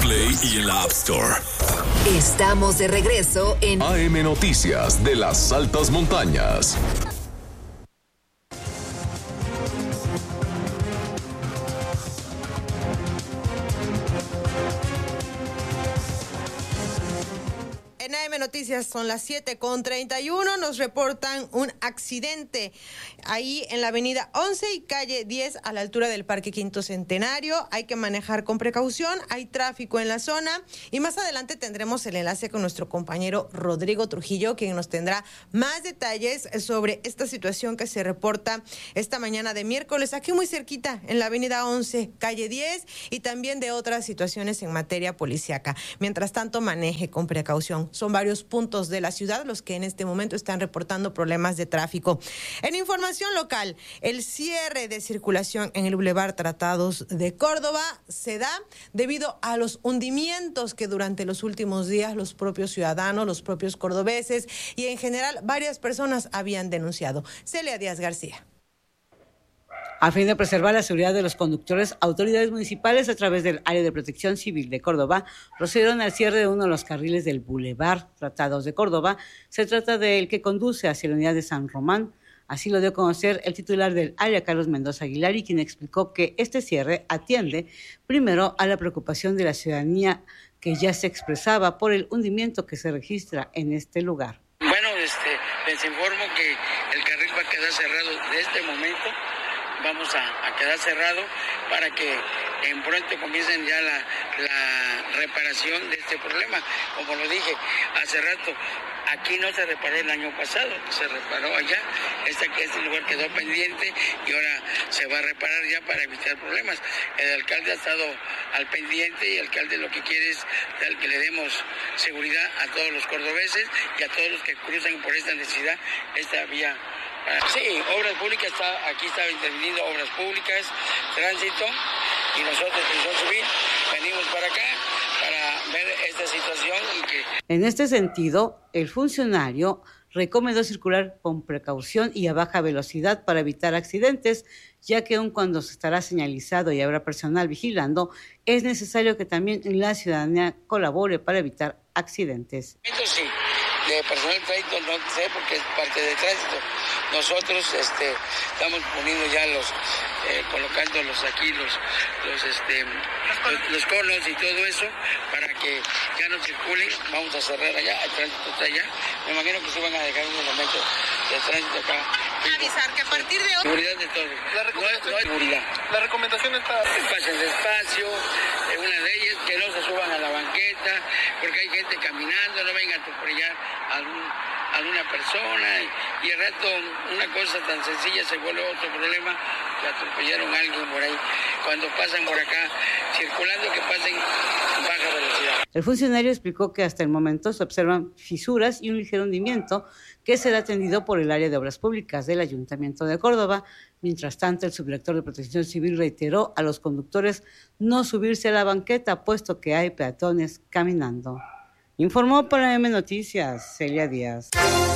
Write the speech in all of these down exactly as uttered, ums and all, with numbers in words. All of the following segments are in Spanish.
Play y en la App Store. Estamos de regreso en A M Noticias de las Altas Montañas. En A M Noticias son las siete con treinta y uno, nos reportan un accidente ahí en la avenida once y calle diez a la altura del Parque Quinto Centenario. Hay que manejar con precaución, hay tráfico en la zona y más adelante tendremos el enlace con nuestro compañero Rodrigo Trujillo, quien nos tendrá más detalles sobre esta situación que se reporta esta mañana de miércoles aquí muy cerquita en la avenida once, calle diez y también de otras situaciones en materia policíaca. Mientras tanto, maneje con precaución. Son varios puntos de la ciudad los que en este momento están reportando problemas de tráfico. En información local, el cierre de circulación en el Boulevard Tratados de Córdoba se da debido a los hundimientos que durante los últimos días los propios ciudadanos, los propios cordobeses y en general varias personas habían denunciado. Celia Díaz García. A fin de preservar la seguridad de los conductores, autoridades municipales a través del Área de Protección Civil de Córdoba procedieron al cierre de uno de los carriles del Boulevard Tratados de Córdoba. Se trata del que conduce hacia la unidad de San Román. Así lo dio a conocer el titular del área, Carlos Mendoza Aguilar, y quien explicó que este cierre atiende primero a la preocupación de la ciudadanía que ya se expresaba por el hundimiento que se registra en este lugar. Bueno, este, les informo que el carril va a quedar cerrado de este momento. Vamos a, a quedar cerrado para que en pronto comiencen ya la, la reparación de este problema. Como lo dije hace rato, aquí no se reparó el año pasado, se reparó allá. Este, este lugar quedó pendiente y ahora se va a reparar ya para evitar problemas. El alcalde ha estado al pendiente y el alcalde lo que quiere es que le demos seguridad a todos los cordobeses y a todos los que cruzan por esta necesidad, esta vía. Sí, Obras Públicas, está, aquí estaba interviniendo Obras Públicas, Tránsito, y nosotros, Protección Civil, venimos para acá para ver esta situación. Y que... En este sentido, el funcionario recomendó circular con precaución y a baja velocidad para evitar accidentes, ya que aun cuando se estará señalizado y habrá personal vigilando, es necesario que también la ciudadanía colabore para evitar accidentes. Esto sí, de personal de tránsito no sé porque es parte del tránsito. Nosotros este, estamos poniendo ya los, eh, colocando los aquí, los, los, este, los, los conos y todo eso para que ya no circulen. Vamos a cerrar allá, el tránsito está allá. Me imagino que se van a dejar un elemento de tránsito acá. Avisar que a partir de hoy... Seguridad de todo. La no, hay, no hay seguridad. La recomendación está... Pasen despacio, eh, una de ellas, que no se suban a la banqueta, porque hay gente caminando, no vengan a atropellar a algún... alguna persona y al rato una cosa tan sencilla se vuelve otro problema, que atropellaron a alguien por ahí. Cuando pasan por acá circulando, que pasen a baja velocidad. El funcionario explicó que hasta el momento se observan fisuras y un ligero hundimiento que será atendido por el área de Obras Públicas del Ayuntamiento de Córdoba. Mientras tanto, el subdirector de Protección Civil reiteró a los conductores no subirse a la banqueta, puesto que hay peatones caminando. Informó para M Noticias, Celia Díaz.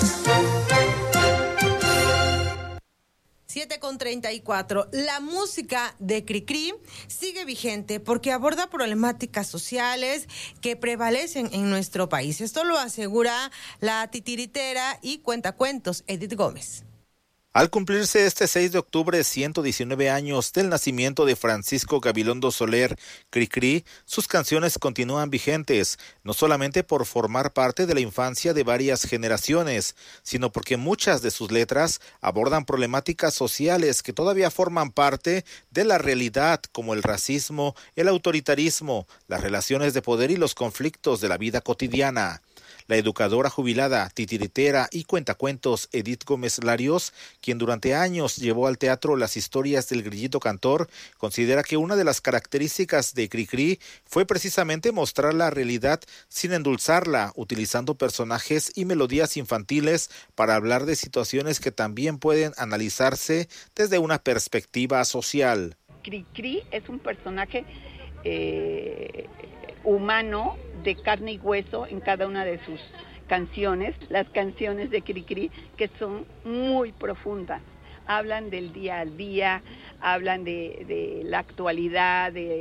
siete con treinta y cuatro. La música de Cricri sigue vigente porque aborda problemáticas sociales que prevalecen en nuestro país. Esto lo asegura la titiritera y cuentacuentos Edith Gómez. Al cumplirse este seis de octubre ciento diecinueve años del nacimiento de Francisco Gabilondo Soler Cricri, sus canciones continúan vigentes, no solamente por formar parte de la infancia de varias generaciones, sino porque muchas de sus letras abordan problemáticas sociales que todavía forman parte de la realidad, como el racismo, el autoritarismo, las relaciones de poder y los conflictos de la vida cotidiana. La educadora jubilada, titiritera y cuentacuentos Edith Gómez Larios, quien durante años llevó al teatro las historias del Grillito Cantor, considera que una de las características de Cricri fue precisamente mostrar la realidad sin endulzarla, utilizando personajes y melodías infantiles para hablar de situaciones que también pueden analizarse desde una perspectiva social. Cricri es un personaje eh, humano, de carne y hueso en cada una de sus canciones, las canciones de Cricri, que son muy profundas, hablan del día al día, hablan de, de la actualidad, de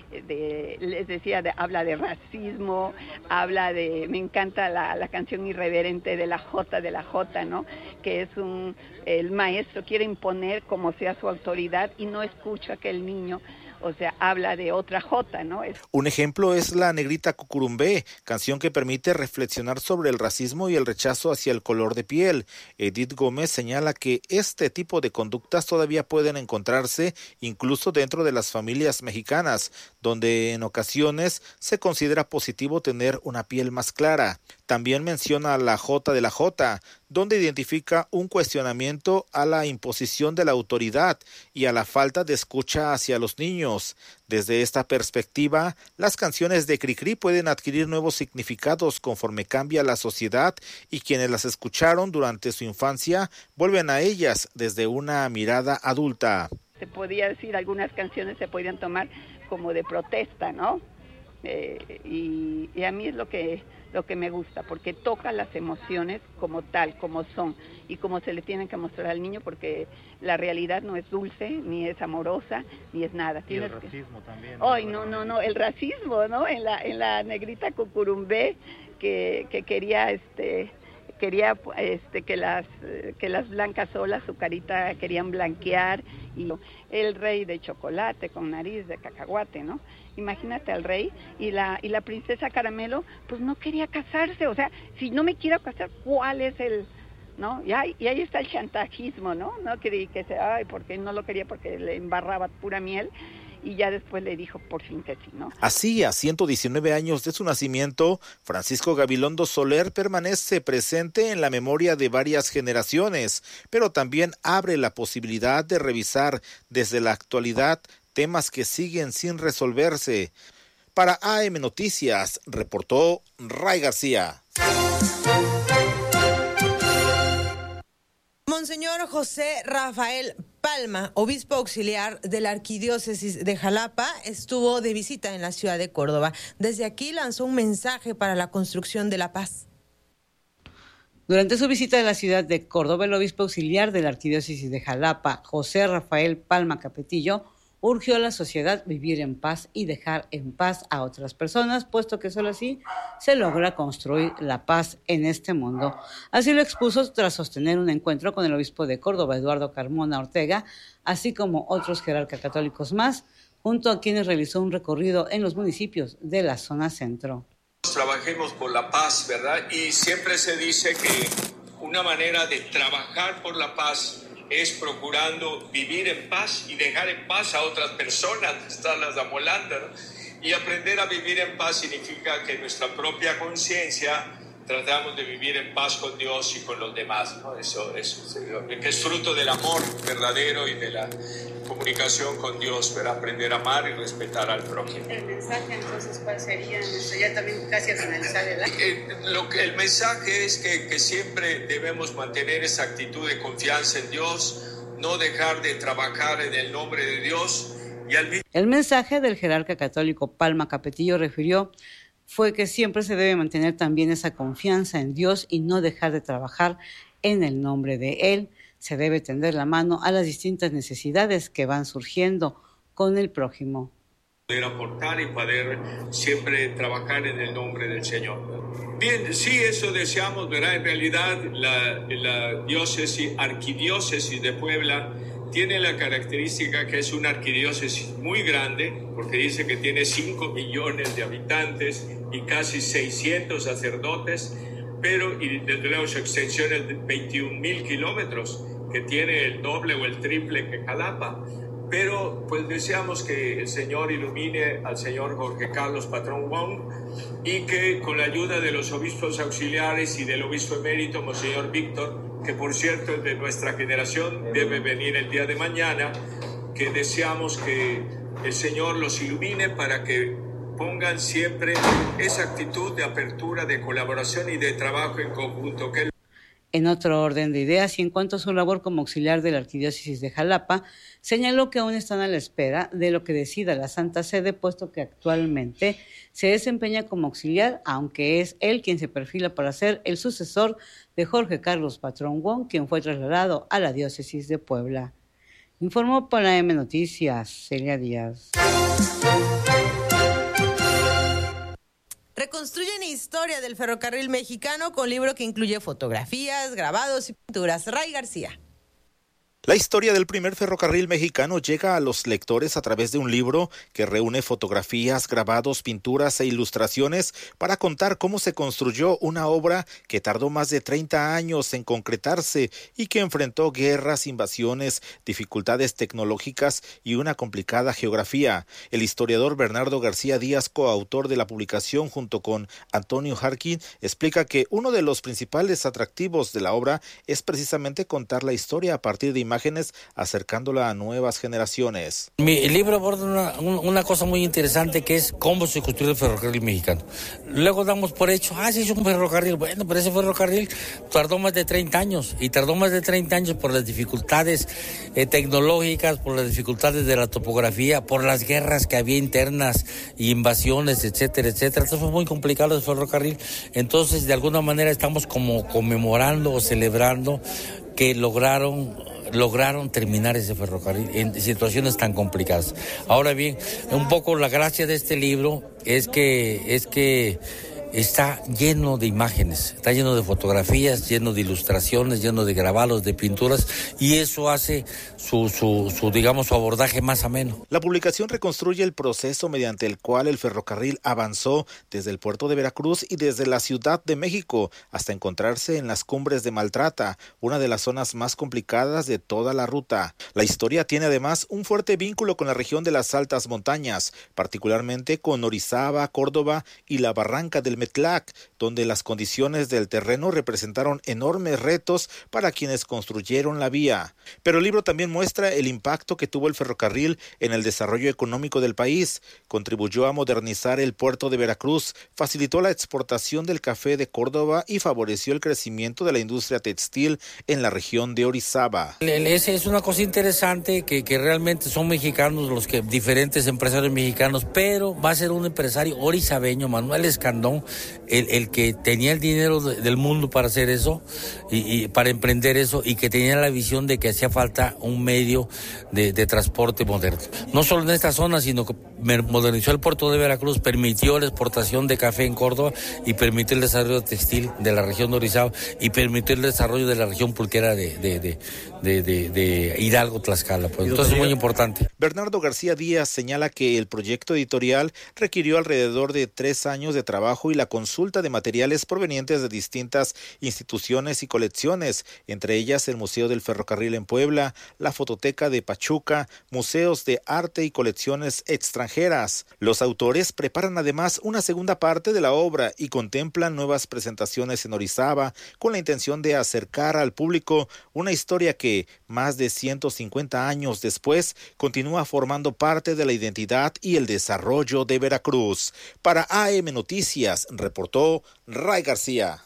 de, les decía, de, habla de racismo, habla de, me encanta la, la canción irreverente de la Jota, de la Jota, ¿no? Que es un, el maestro quiere imponer como sea su autoridad y no escucha que el niño, o sea, habla de otra Jota, ¿no? Es... Un ejemplo es La Negrita Cucurumbé, canción que permite reflexionar sobre el racismo y el rechazo hacia el color de piel. Edith Gómez señala que este tipo de conductas todavía pueden encontrarse incluso dentro de las familias mexicanas, donde en ocasiones se considera positivo tener una piel más clara. También menciona la Jota de la Jota, donde identifica un cuestionamiento a la imposición de la autoridad y a la falta de escucha hacia los niños. Desde esta perspectiva, las canciones de Cricri pueden adquirir nuevos significados conforme cambia la sociedad y quienes las escucharon durante su infancia vuelven a ellas desde una mirada adulta. Se podía decir, algunas canciones se podían tomar como de protesta, ¿no? Eh, y, y a mí es lo que lo que me gusta, porque toca las emociones como tal, como son, y como se le tienen que mostrar al niño, porque la realidad no es dulce, ni es amorosa, ni es nada. Y el racismo que... también. Ay, no, no, no, el racismo, ¿no? En la, en la Negrita Cucurumbé, que, que quería, este... quería este, que las que las blancas solas su carita querían blanquear, y el rey de chocolate con nariz de cacahuate, ¿no? Imagínate al rey y la y la princesa Caramelo, pues no quería casarse, o sea, si no me quiero casar, ¿cuál es el, no? Y ahí, y ahí está el chantajismo, ¿no? No que, que se, ay, porque no lo quería porque le embarraba pura miel. Y ya después le dijo por fin que sí, ¿no? Así, a ciento diecinueve años de su nacimiento, Francisco Gabilondo Soler permanece presente en la memoria de varias generaciones, pero también abre la posibilidad de revisar desde la actualidad temas que siguen sin resolverse. Para A M Noticias, reportó Ray García. Monseñor José Rafael Palma, obispo auxiliar de la Arquidiócesis de Jalapa, estuvo de visita en la ciudad de Córdoba. Desde aquí lanzó un mensaje para la construcción de la paz. Durante su visita a la ciudad de Córdoba, el obispo auxiliar de la Arquidiócesis de Jalapa, José Rafael Palma Capetillo, urgió a la sociedad vivir en paz y dejar en paz a otras personas, puesto que solo así se logra construir la paz en este mundo. Así lo expuso tras sostener un encuentro con el obispo de Córdoba, Eduardo Carmona Ortega, así como otros jerarcas católicos más, junto a quienes realizó un recorrido en los municipios de la zona centro. Trabajemos por la paz, ¿verdad? Y siempre se dice que una manera de trabajar por la paz es procurando vivir en paz y dejar en paz a otras personas, estarlas amolando, ¿no? Y aprender a vivir en paz significa que nuestra propia conciencia tratamos de vivir en paz con Dios y con los demás, ¿no? Eso, eso que es fruto del amor verdadero y de la comunicación con Dios, para aprender a amar y respetar al prójimo. El mensaje, entonces, ¿cuál sería? Ya también casi a finalizar el año. Eh, lo que, el mensaje es que, que siempre debemos mantener esa actitud de confianza en Dios, no dejar de trabajar en el nombre de Dios. Y al mismo... El mensaje del jerarca católico Palma Capetillo refirió fue que siempre se debe mantener también esa confianza en Dios y no dejar de trabajar en el nombre de Él. Se debe tender la mano a las distintas necesidades que van surgiendo con el prójimo. Poder aportar y poder siempre trabajar en el nombre del Señor. Bien, sí, eso deseamos, ¿verdad? En realidad, la, la diócesis, arquidiócesis de Puebla, tiene la característica que es una arquidiócesis muy grande, porque dice que tiene cinco millones de habitantes y casi seiscientos sacerdotes, pero y desde luego su extensión es de veintiún mil kilómetros, que tiene el doble o el triple que Jalapa. Pero pues deseamos que el Señor ilumine al señor Jorge Carlos Patrón Wong y que con la ayuda de los obispos auxiliares y del obispo emérito, Monseñor Víctor, que por cierto es de nuestra generación, debe venir el día de mañana, que deseamos que el Señor los ilumine para que pongan siempre esa actitud de apertura, de colaboración y de trabajo en conjunto. Que... En otro orden de ideas, y en cuanto a su labor como auxiliar de la Arquidiócesis de Jalapa, señaló que aún están a la espera de lo que decida la Santa Sede, puesto que actualmente se desempeña como auxiliar, aunque es él quien se perfila para ser el sucesor de Jorge Carlos Patrón Wong, quien fue trasladado a la Diócesis de Puebla. Informó para M Noticias, Celia Díaz. reconstruyen historia del ferrocarril mexicano con libro que incluye fotografías, grabados y pinturas. Ray García. La historia del primer ferrocarril mexicano llega a los lectores a través de un libro que reúne fotografías, grabados, pinturas e ilustraciones para contar cómo se construyó una obra que tardó más de treinta años en concretarse y que enfrentó guerras, invasiones, dificultades tecnológicas y una complicada geografía. El historiador Bernardo García Díaz, coautor de la publicación junto con Antonio Harkin, explica que uno de los principales atractivos de la obra es precisamente contar la historia a partir de imágenes, acercándola a nuevas generaciones. Mi libro aborda una, una cosa muy interesante, que es cómo se construyó el ferrocarril mexicano. Luego damos por hecho, ah, sí, es un ferrocarril. Bueno, pero ese ferrocarril tardó más de treinta años, y tardó más de treinta años por las dificultades eh, tecnológicas, por las dificultades de la topografía, por las guerras que había internas, y invasiones, etcétera, etcétera. Entonces fue muy complicado el ferrocarril. Entonces, de alguna manera estamos como conmemorando o celebrando que lograron lograron terminar ese ferrocarril en situaciones tan complicadas. Ahora bien, un poco la gracia de este libro es que es que está lleno de imágenes, está lleno de fotografías, lleno de ilustraciones, lleno de grabados, de pinturas, y eso hace su, su, su, digamos, su abordaje más ameno. La publicación reconstruye el proceso mediante el cual el ferrocarril avanzó desde el puerto de Veracruz y desde la Ciudad de México hasta encontrarse en las cumbres de Maltrata, una de las zonas más complicadas de toda la ruta. La historia tiene además un fuerte vínculo con la región de las altas montañas, particularmente con Orizaba, Córdoba y la Barranca del Metlac, donde las condiciones del terreno representaron enormes retos para quienes construyeron la vía. Pero el libro también muestra el impacto que tuvo el ferrocarril en el desarrollo económico del país. Contribuyó a modernizar el puerto de Veracruz, facilitó la exportación del café de Córdoba y favoreció el crecimiento de la industria textil en la región de Orizaba. Esa es una cosa interesante, que, que realmente son mexicanos los que, diferentes empresarios mexicanos, pero va a ser un empresario orizabeño, Manuel Escandón, El, el que tenía el dinero de, del mundo para hacer eso y, y para emprender eso, y que tenía la visión de que hacía falta un medio de, de transporte moderno. No solo en esta zona, sino que modernizó el puerto de Veracruz, permitió la exportación de café en Córdoba y permitió el desarrollo textil de la región de Orizaba y permitió el desarrollo de la región pulquera de, de, de, de, de, de Hidalgo, Tlaxcala. Pues. Entonces es muy importante. Bernardo García Díaz señala que el proyecto editorial requirió alrededor de tres años de trabajo y la consulta de materiales provenientes de distintas instituciones y colecciones, entre ellas el Museo del Ferrocarril en Puebla, la Fototeca de Pachuca, museos de arte y colecciones extranjeras. Los autores preparan además una segunda parte de la obra y contemplan nuevas presentaciones en Orizaba con la intención de acercar al público una historia que, más de ciento cincuenta años después, continúa formando parte de la identidad y el desarrollo de Veracruz. Para A M Noticias, reportó Ray García.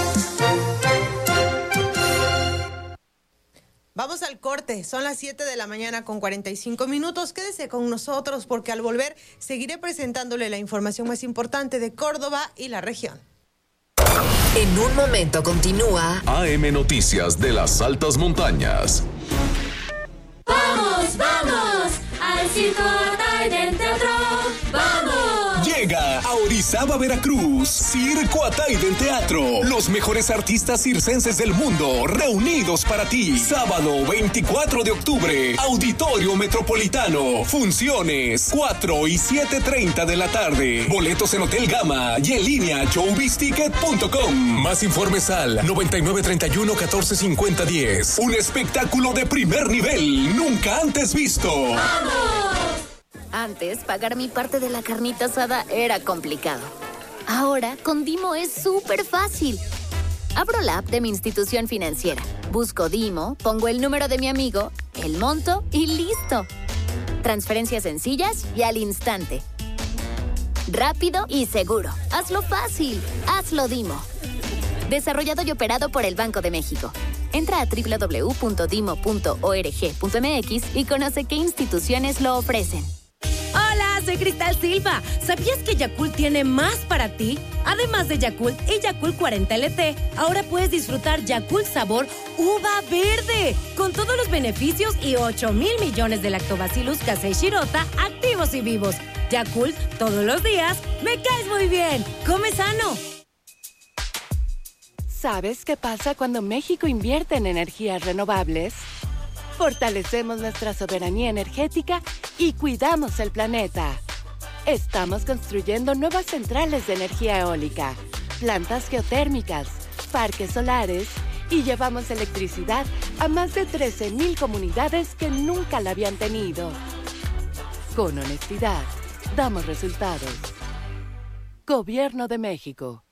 Vamos al corte, son las siete de la mañana con cuarenta y cinco minutos. Quédese con nosotros porque al volver seguiré presentándole la información más importante de Córdoba y la región. En un momento continúa A M Noticias de las Altas Montañas. ¡Vamos, vamos! ¡Al Circo Ataide Teatro! ¡Vamos! Llega a Orizaba, Veracruz, Circo Ataide Teatro. Los mejores artistas circenses del mundo reunidos para ti. Sábado veinticuatro de octubre, Auditorio Metropolitano. Funciones cuatro y siete treinta de la tarde. Boletos en Hotel Gama y en línea showbiz ticket punto com. Más informes al noventa y nueve treinta y uno catorce cincuenta diez. Un espectáculo de primer nivel, nunca antes visto. ¡Vamos! Antes, pagar mi parte de la carnita asada era complicado. Ahora, con Dimo es súper fácil. Abro la app de mi institución financiera, busco Dimo, pongo el número de mi amigo, el monto y listo. Transferencias sencillas y al instante. Rápido y seguro. Hazlo fácil. Hazlo Dimo. Desarrollado y operado por el Banco de México. Entra a doble u doble u doble u punto dimo punto org punto m x y conoce qué instituciones lo ofrecen. Hola, soy Cristal Silva. ¿Sabías que Yakult tiene más para ti? Además de Yakult y Yakult cuarenta L T, ahora puedes disfrutar Yakult sabor uva verde, con todos los beneficios y ocho mil millones de lactobacillus casei shirota activos y vivos. Yakult, todos los días, me caes muy bien. Come sano. ¿Sabes qué pasa cuando México invierte en energías renovables? Fortalecemos nuestra soberanía energética y cuidamos el planeta. Estamos construyendo nuevas centrales de energía eólica, plantas geotérmicas, parques solares y llevamos electricidad a más de trece mil comunidades que nunca la habían tenido. Con honestidad, damos resultados. Gobierno de México.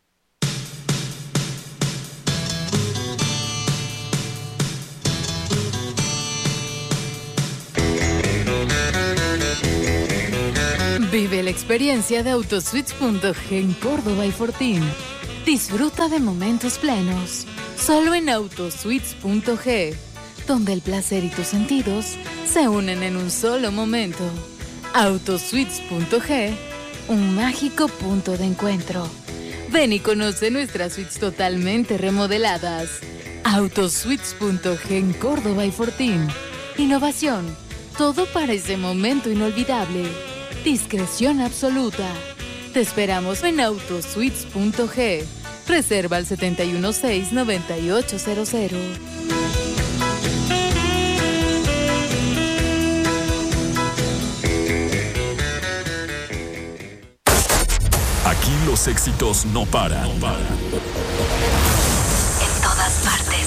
Vive la experiencia de Autosuites punto G en Córdoba y Fortín. Disfruta de momentos plenos. Solo en Autosuites punto G, donde el placer y tus sentidos se unen en un solo momento. Autosuites punto G, un mágico punto de encuentro. Ven y conoce nuestras suites totalmente remodeladas. Autosuites punto G en Córdoba y Fortín. Innovación, todo para ese momento inolvidable. Discreción absoluta. Te esperamos en Autosuites punto G. Reserva al siete uno seis, nueve ocho cero cero. Aquí los éxitos no paran. No paran. En todas partes.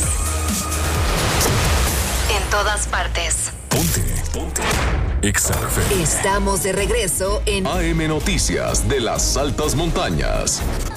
En todas partes. Ponte, ponte. Exa F M. Estamos de regreso en A M Noticias de las Altas Montañas.